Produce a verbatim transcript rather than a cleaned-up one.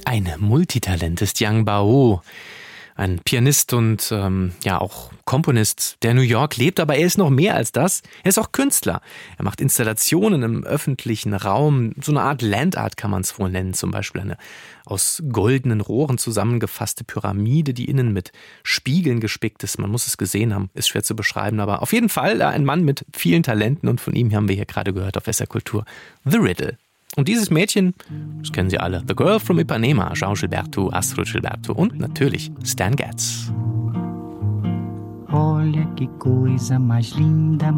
Ein Multitalent ist Yang Bao. Ein Pianist und ähm, ja auch Komponist, der in New York lebt, aber er ist noch mehr als das. Er ist auch Künstler. Er macht Installationen im öffentlichen Raum, so eine Art Landart kann man es wohl nennen, zum Beispiel eine aus goldenen Rohren zusammengefasste Pyramide, die innen mit Spiegeln gespickt ist. Man muss es gesehen haben, ist schwer zu beschreiben, aber auf jeden Fall ein Mann mit vielen Talenten und von ihm haben wir hier gerade gehört auf S R Kultur, The Riddle. Und dieses Mädchen, das kennen Sie alle, The Girl from Ipanema, João Gilberto, Astrud Gilberto und natürlich Stan Getz. Olha que coisa mais linda.